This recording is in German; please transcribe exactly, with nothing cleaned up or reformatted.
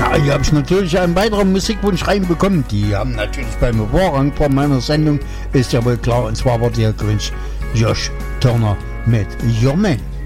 Ja, hier habe ich natürlich einen weiteren Musikwunsch reinbekommen. Die haben natürlich beim Vorrang von meiner Sendung, ist ja wohl klar. Und zwar wurde hier gewünscht Josh Turner mit Your Man.